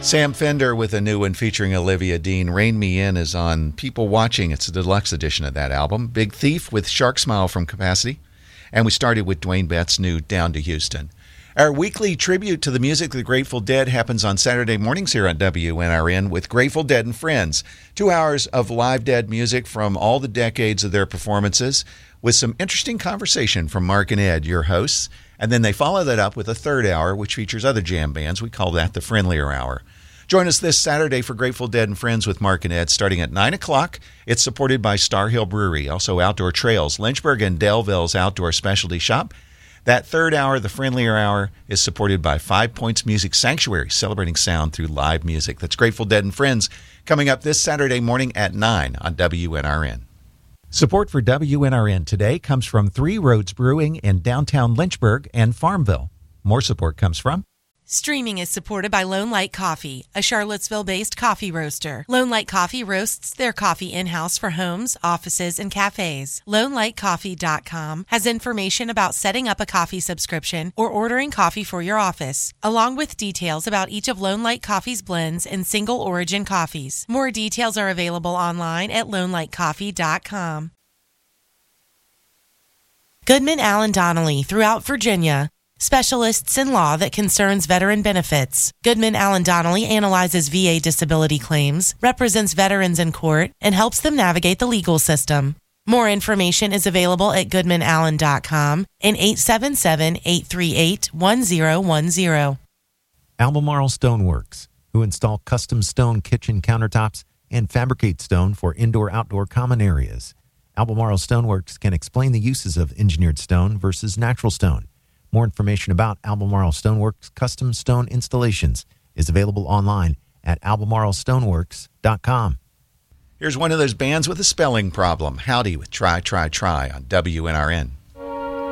Sam Fender with a new one featuring Olivia Dean. Rain Me In is on People Watching. It's a deluxe edition of that album. Big Thief with Shark Smile from Capacity. And we started with Dwayne Bett's new Down to Houston. Our weekly tribute to the music of the Grateful Dead happens on Saturday mornings here on WNRN with Grateful Dead and Friends. 2 hours of live Dead music from all the decades of their performances with some interesting conversation from Mark and Ed, your hosts. And then they follow that up with a third hour, which features other jam bands. We call that the Friendlier Hour. Join us this Saturday for Grateful Dead and Friends with Mark and Ed starting at 9 o'clock. It's supported by Star Hill Brewery, also Outdoor Trails, Lynchburg and Delville's Outdoor Specialty Shop. That third hour, the Friendlier Hour, is supported by 5 Points Music Sanctuary, celebrating sound through live music. That's Grateful Dead and Friends coming up this Saturday morning at 9 on WNRN. Support for WNRN today comes from Three Roads Brewing in downtown Lynchburg and Farmville. More support comes from Streaming is supported by Lone Light Coffee, a Charlottesville-based coffee roaster. Lone Light Coffee roasts their coffee in-house for homes, offices, and cafes. LoneLightCoffee.com has information about setting up a coffee subscription or ordering coffee for your office, along with details about each of Lone Light Coffee's blends and single origin coffees. More details are available online at LoneLightCoffee.com. Goodman Allen Donnelly throughout Virginia. Specialists in law that concerns veteran benefits. Goodman Allen Donnelly analyzes VA disability claims, represents veterans in court, and helps them navigate the legal system. More information is available at goodmanallen.com and 877-838-1010. Albemarle Stoneworks, who install custom stone kitchen countertops and fabricate stone for indoor-outdoor common areas. Albemarle Stoneworks can explain the uses of engineered stone versus natural stone. More information about Albemarle Stoneworks custom stone installations is available online at albemarlestoneworks.com. Here's one of those bands with a spelling problem. Howdy with Try, Try, Try on WNRN.